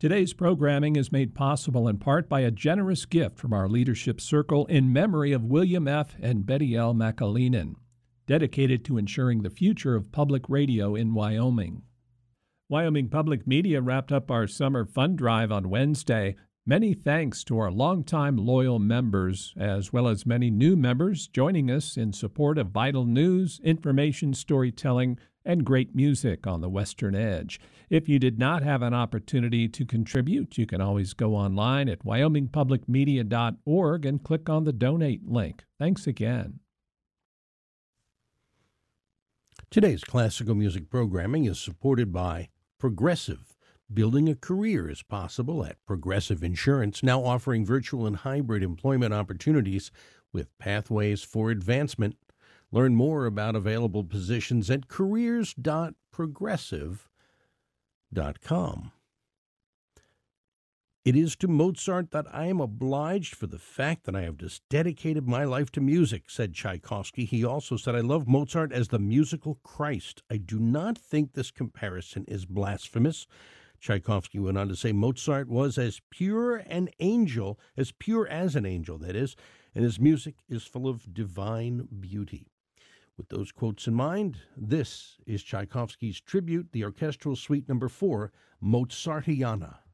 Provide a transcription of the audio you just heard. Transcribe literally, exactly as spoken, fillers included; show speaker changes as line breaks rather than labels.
Today's programming is made possible in part by a generous gift from our leadership circle in memory of William F. and Betty L. McAleenan, dedicated to ensuring the future of public radio in Wyoming. Wyoming Public Media wrapped up our summer fund drive on Wednesday. Many thanks to our longtime loyal members, as well as many new members joining us in support of vital news, information, storytelling, and great music on the Western Edge. If you did not have an opportunity to contribute, you can always go online at wyoming public media dot org and click on the donate link. Thanks again.
Today's classical music programming is supported by Progressive. Building a career is possible at Progressive Insurance, now offering virtual and hybrid employment opportunities with pathways for advancement. Learn more about available positions at careers dot progressive dot com. It is to Mozart that I am obliged for the fact that I have just dedicated my life to music, said Tchaikovsky. He also said, I love Mozart as the musical Christ. I do not think this comparison is blasphemous. Tchaikovsky went on to say Mozart was as pure an angel, as pure as an angel, that is, and his music is full of divine beauty. With those quotes in mind, this is Tchaikovsky's tribute, the orchestral suite number four, Mozartiana.